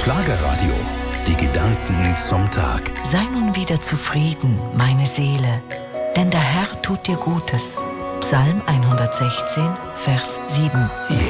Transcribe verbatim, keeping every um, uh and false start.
Schlagerradio. Die Gedanken zum Tag. Sei nun wieder zufrieden, meine Seele, denn der Herr tut dir Gutes. Psalm hundertsechzehn, Vers sieben. Yeah.